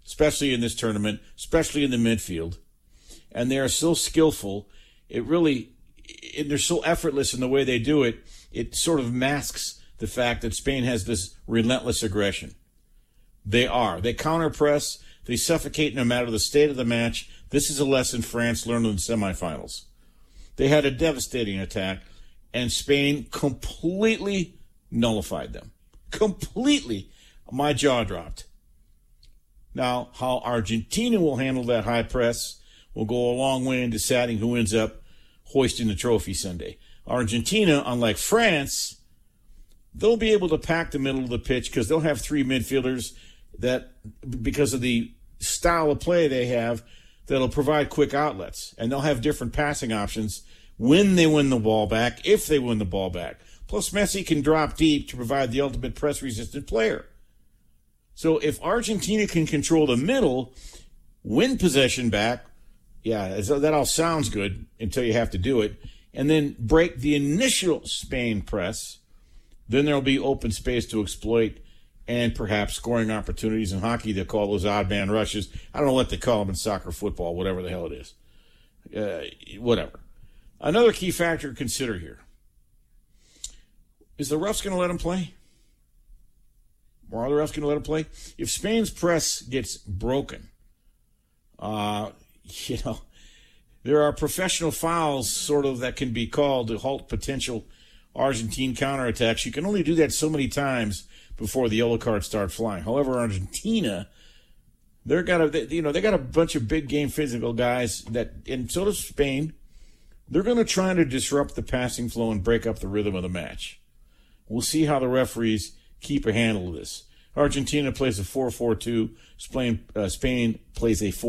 especially in this tournament, especially in the midfield. And they are so skillful. They're so effortless in the way they do it. It sort of masks the fact that Spain has this relentless aggression. They counter-press. They suffocate no matter the state of the match. This is a lesson France learned in the semifinals. They had a devastating attack, and Spain completely nullified them. Completely. My jaw dropped. Now, how Argentina will handle that high press will go a long way in deciding who ends up hoisting the trophy Sunday. Argentina, unlike France, they'll be able to pack the middle of the pitch because they'll have three midfielders that, because of the style of play they have, that'll provide quick outlets. And they'll have different passing options when they win the ball back, if they win the ball back. Plus, Messi can drop deep to provide the ultimate press-resistant player. So if Argentina can control the middle, win possession back, that all sounds good until you have to do it, and then break the initial Spain press, then there'll be open space to exploit and perhaps scoring opportunities. In hockey, they call those odd man rushes. I don't know what they call them in soccer, football, whatever the hell it is. Whatever. Another key factor to consider here. Is the refs going to let them play? Or are the refs going to let them play? If Spain's press gets broken, there are professional fouls sort of that can be called to halt potential Argentine counterattacks. You can only do that so many times before the yellow cards start flying. However, Argentina, they got a bunch of big game physical guys and so does Spain. They're going to try to disrupt the passing flow and break up the rhythm of the match. We'll see how the referees keep a handle of this. Argentina plays a 4-4-2. Spain plays a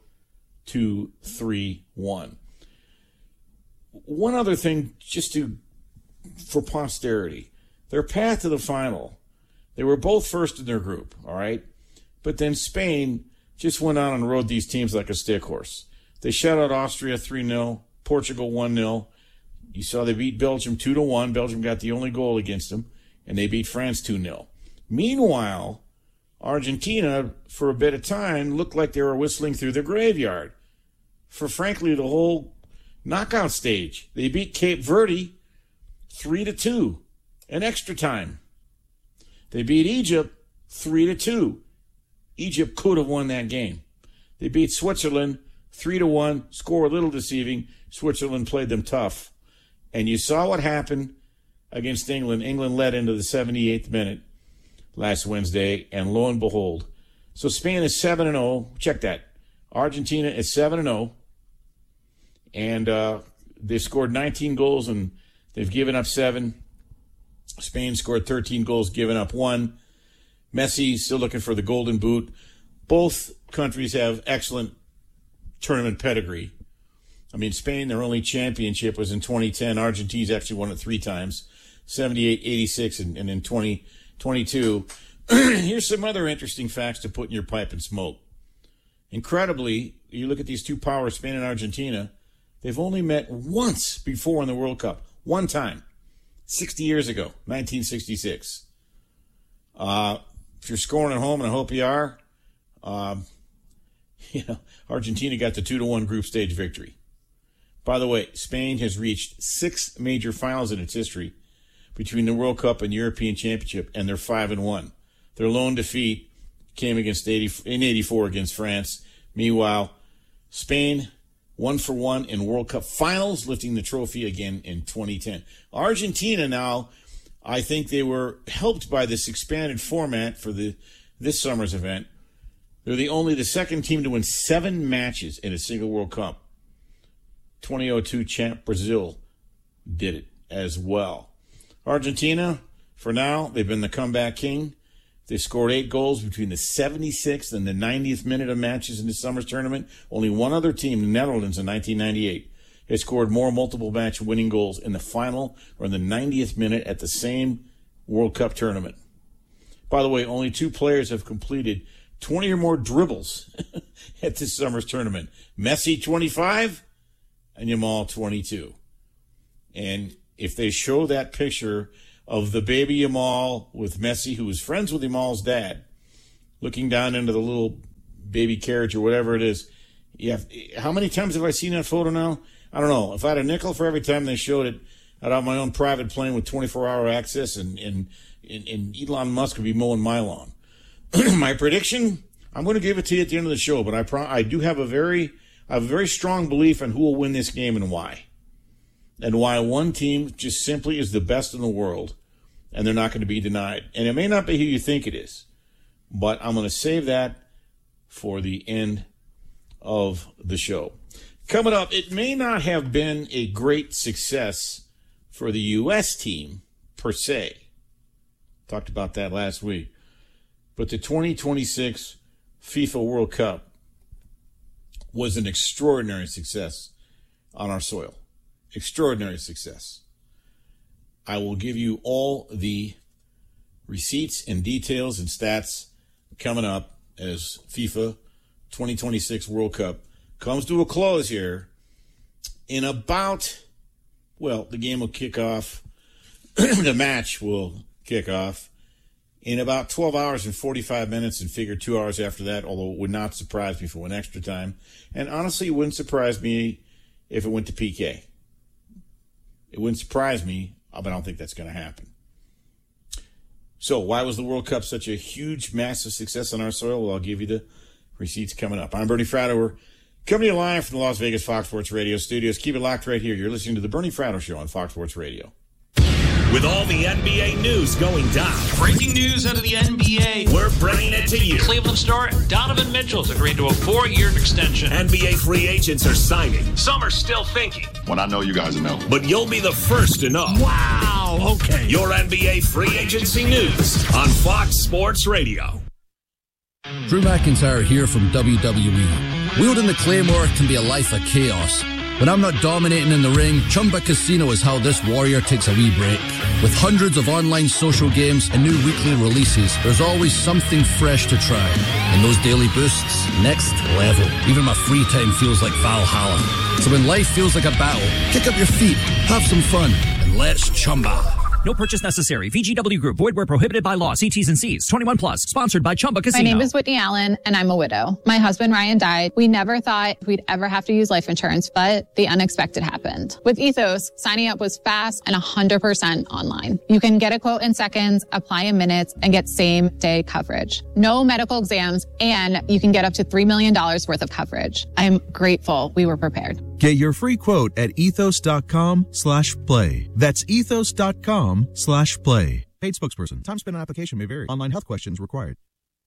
4-2-3-1. One other thing, for posterity. Their path to the final, they were both first in their group, all right? But then Spain just went on and rode these teams like a stick horse. They shut out Austria 3-0, Portugal 1-0. You saw they beat Belgium 2-1. Belgium got the only goal against them, and they beat France 2-0. Meanwhile, Argentina, for a bit of time, looked like they were whistling through the graveyard for, frankly, the whole knockout stage. They beat Cape Verde 3-2 in extra time. They beat Egypt 3-2. Egypt could have won that game. They beat Switzerland 3-1. Score a little deceiving. Switzerland played them tough. And you saw what happened against England. England led into the 78th minute last Wednesday, and lo and behold. So Spain is 7-0. Check that. Argentina is 7-0. And they've scored 19 goals, and they've given up 7. Spain scored 13 goals, given up 1. Messi still looking for the golden boot. Both countries have excellent tournament pedigree. I mean, Spain, their only championship was in 2010. Argentina's actually won it 3 times, 78, 86, and in 2022. Here's some other interesting facts to put in your pipe and smoke. Incredibly, you look at these two powers, Spain and Argentina, they've only met once before in the World Cup. One time. 60 years ago, 1966. If you're scoring at home, and I hope you are, Argentina got the 2-1 group stage victory. By the way, Spain has reached 6 major finals in its history between the World Cup and European Championship, and they're 5-1. Their lone defeat came in 84 against France. Meanwhile, Spain 1-for-1 in World Cup finals, lifting the trophy again in 2010. Argentina now, I think they were helped by this expanded format for this summer's event. They're the second team to win 7 matches in a single World Cup. 2002 champ Brazil did it as well. Argentina, for now, they've been the comeback king. They scored 8 goals between the 76th and the 90th minute of matches in this summer's tournament. Only one other team, the Netherlands in 1998, has scored more multiple match winning goals in the final or in the 90th minute at the same World Cup tournament. By the way, only 2 players have completed 20 or more dribbles at this summer's tournament. Messi, 25, and Yamal, 22. And if they show that picture of the baby Yamal with Messi, who was friends with Yamal's dad, looking down into the little baby carriage or whatever it is. How many times have I seen that photo now? I don't know. If I had a nickel for every time they showed it, I'd have my own private plane with 24-hour access, and Elon Musk would be mowing my lawn. My prediction, I'm going to give it to you at the end of the show, but I do have a very strong belief in who will win this game and why. And why one team just simply is the best in the world, and they're not going to be denied. And it may not be who you think it is, but I'm going to save that for the end of the show. Coming up, it may not have been a great success for the U.S. team, per se. Talked about that last week. But the 2026 FIFA World Cup was an extraordinary success on our soil. Extraordinary success. I will give you all the receipts and details and stats coming up as FIFA 2026 World Cup comes to a close here in about, the game will kick off, the match will kick off in about 12 hours and 45 minutes, and figure 2 hours after that, although it would not surprise me if it went extra time. And honestly, it wouldn't surprise me if it went to PK. It wouldn't surprise me, but I don't think that's going to happen. So why was the World Cup such a huge, massive success on our soil? Well, I'll give you the receipts coming up. I'm Bernie Fratto. We're coming to you live from the Las Vegas Fox Sports Radio studios. Keep it locked right here. You're listening to the Bernie Fratto Show on Fox Sports Radio. With all the NBA news going down. Breaking news out of the NBA. We're bringing it to you. Cleveland star Donovan Mitchell's agreed to a 4-year extension. NBA free agents are signing. Some are still thinking. When I know, you guys know. But you'll be the first to know. Wow, okay. Your NBA free agency news on Fox Sports Radio. Drew McIntyre here from WWE. Wielding the Claymore can be a life of chaos. When I'm not dominating in the ring, Chumba Casino is how this warrior takes a wee break. With hundreds of online social games and new weekly releases, there's always something fresh to try. And those daily boosts, next level. Even my free time feels like Valhalla. So when life feels like a battle, kick up your feet, have some fun, and let's Chumba. No purchase necessary. VGW Group. Void where prohibited by law. See T's and C's. 21 plus. Sponsored by Chumba Casino. My name is Whitney Allen, and I'm a widow. My husband, Ryan, died. We never thought we'd ever have to use life insurance, but the unexpected happened. With Ethos, signing up was fast and 100% online. You can get a quote in seconds, apply in minutes, and get same-day coverage. No medical exams, and you can get up to $3 million worth of coverage. I'm grateful we were prepared. Get your free quote at ethos.com/play. That's ethos.com/play. Paid spokesperson. Time spent on application may vary. Online health questions required.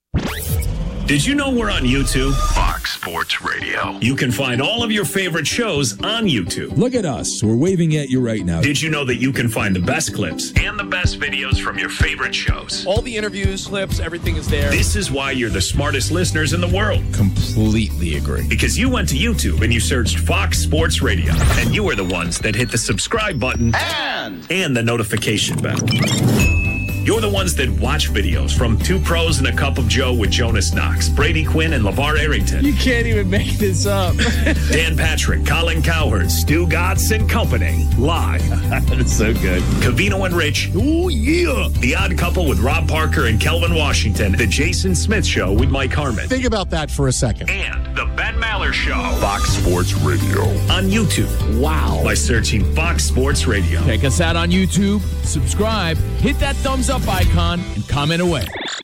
Did you know we're on YouTube? Fox Sports Radio. You can find all of your favorite shows on YouTube. Look at us. We're waving at you right now. Did you know that you can find the best clips and the best videos from your favorite shows? All the interviews, clips, everything is there. This is why you're the smartest listeners in the world. Completely agree. Because you went to YouTube and you searched Fox Sports Radio. And you were the ones that hit the subscribe button and the notification bell. You're the ones that watch videos from Two Pros and a Cup of Joe with Jonas Knox, Brady Quinn, and LeVar Arrington. You can't even make this up. Dan Patrick, Colin Cowherd, Stu Gatz and Company. Live. That's so good. Covino and Rich. Oh, yeah. The Odd Couple with Rob Parker and Kelvin Washington. The Jason Smith Show with Mike Harmon. Think about that for a second. And The Ben Maller Show. Fox Sports Radio. On YouTube. Wow. By searching Fox Sports Radio. Check us out on YouTube. Subscribe. Hit that thumbs up icon and comment away.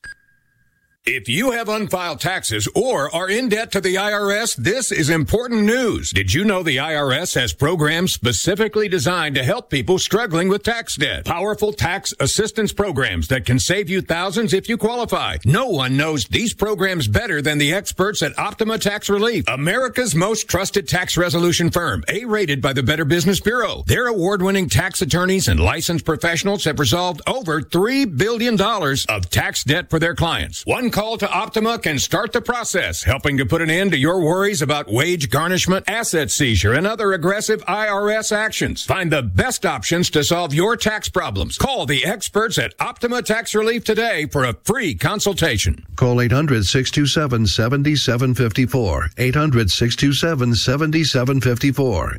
If you have unfiled taxes or are in debt to the IRS, this is important news. Did you know the IRS has programs specifically designed to help people struggling with tax debt? Powerful tax assistance programs that can save you thousands if you qualify. No one knows these programs better than the experts at Optima Tax Relief, America's most trusted tax resolution firm, A-rated by the Better Business Bureau. Their award-winning tax attorneys and licensed professionals have resolved over $3 billion of tax debt for their clients. One call to Optima can start the process, helping to put an end to your worries about wage garnishment, asset seizure, and other aggressive IRS actions. Find the best options to solve your tax problems. Call the experts at Optima Tax Relief today for a free consultation. Call 800-627-7754. 800-627-7754.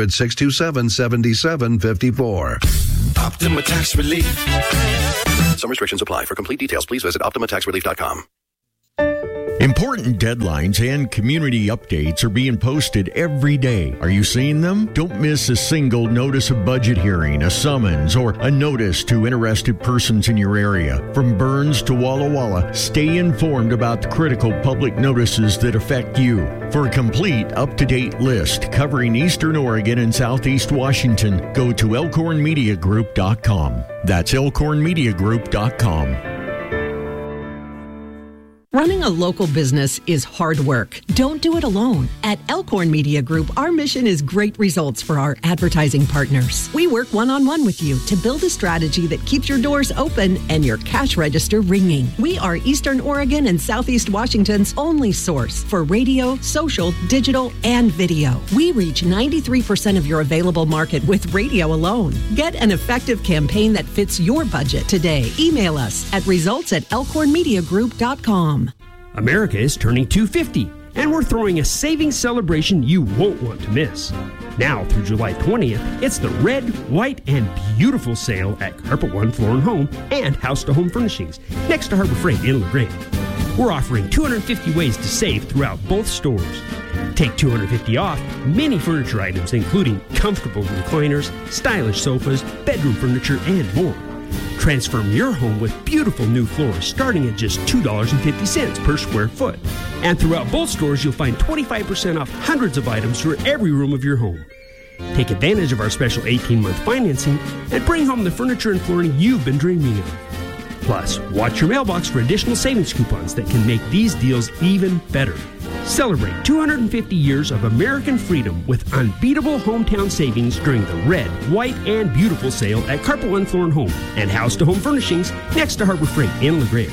800-627-7754. Optima Tax Relief. Some restrictions apply. For complete details, please visit OptimaTaxRelief.com. Important deadlines and community updates are being posted every day. Are you seeing them? Don't miss a single notice of budget hearing, a summons, or a notice to interested persons in your area. From Burns to Walla Walla, stay informed about the critical public notices that affect you. For a complete, up-to-date list covering Eastern Oregon and Southeast Washington, go to elkhornmediagroup.com. That's elkhornmediagroup.com. Running a local business is hard work. Don't do it alone. At Elkhorn Media Group, our mission is great results for our advertising partners. We work one-on-one with you to build a strategy that keeps your doors open and your cash register ringing. We are Eastern Oregon and Southeast Washington's only source for radio, social, digital, and video. We reach 93% of your available market with radio alone. Get an effective campaign that fits your budget today. Email us at results@elkhornmediagroup.com. America is turning 250, and we're throwing a savings celebration you won't want to miss. Now through July 20th, it's the Red, White, and Beautiful sale at Carpet One Floor & Home and House to Home Furnishings, next to Harbor Freight in LaGrange. We're offering 250 ways to save throughout both stores. Take $250 off many furniture items, including comfortable recliners, stylish sofas, bedroom furniture, and more. Transform your home with beautiful new floors starting at just $2.50 per square foot. And throughout both stores, you'll find 25% off hundreds of items for every room of your home. Take advantage of our special 18-month financing and bring home the furniture and flooring you've been dreaming of. Plus, watch your mailbox for additional savings coupons that can make these deals even better. Celebrate 250 years of American freedom with unbeatable hometown savings during the Red, White, and Beautiful sale at Carpet One Floor & Home and House to Home Furnishings next to Harbor Freight in LaGrange.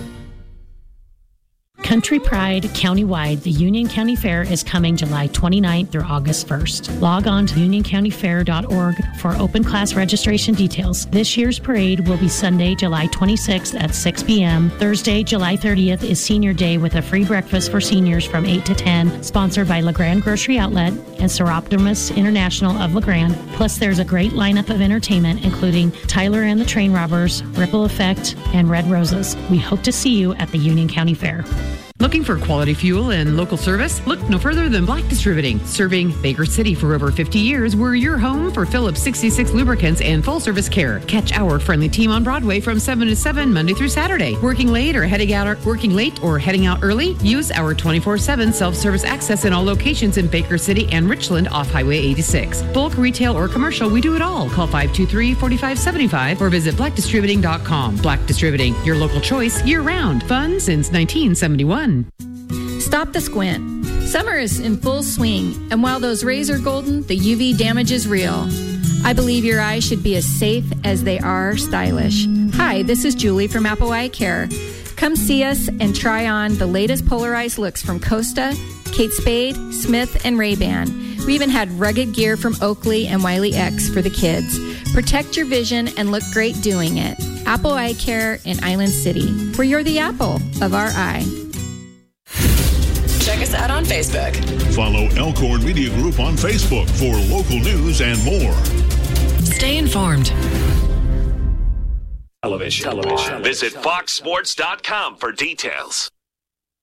Country Pride Countywide, the Union County Fair is coming July 29th through August 1st. Log on to unioncountyfair.org for open class registration details. This year's parade will be Sunday, July 26th at 6 p.m. Thursday, July 30th is Senior Day with a free breakfast for seniors from 8 to 10, sponsored by LeGrand Grocery Outlet and Seroptimus International of LeGrand. Plus, there's a great lineup of entertainment, including Tyler and the Train Robbers, Ripple Effect, and Red Roses. We hope to see you at the Union County Fair. Looking for quality fuel and local service? Look no further than Black Distributing. Serving Baker City for over 50 years, we're your home for Phillips 66 lubricants and full-service care. Catch our friendly team on Broadway from 7 to 7 Monday through Saturday. Working late or heading out early? Use our 24/7 self-service access in all locations in Baker City and Richland off Highway 86. Bulk, retail, or commercial, we do it all. Call 523-4575 or visit blackdistributing.com. Black Distributing, your local choice year-round. Fun since 1971. Stop the squint. Summer is in full swing, and while those rays are golden, the UV damage is real. I believe your eyes should be as safe as they are stylish. Hi, this is Julie from Apple Eye Care. Come see us and try on the latest polarized looks from Costa, Kate Spade, Smith, and Ray-Ban. We even had rugged gear from Oakley and Wiley X for the kids. Protect your vision and look great doing it. Apple Eye Care in Island City, where you're the apple of our eye. Check us out on Facebook. Follow Elkhorn Media Group on Facebook for local news and more. Stay informed. Television. Visit foxsports.com for details.